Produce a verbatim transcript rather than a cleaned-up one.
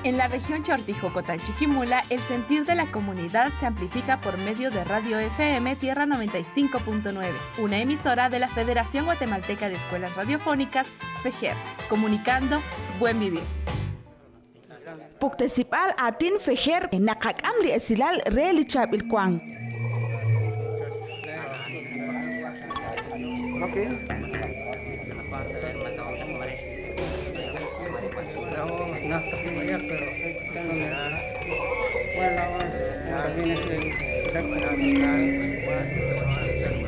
En la región Chortijocotán-Chiquimula, el sentir de la comunidad se amplifica por medio de Radio F M Tierra noventa y cinco punto nueve, una emisora de la Federación Guatemalteca de Escuelas Radiofónicas, FEGER, comunicando Buen Vivir. Puktesipal atin FEGER nakakamli esilal reali chabilkwang. Okay. No, pero bueno,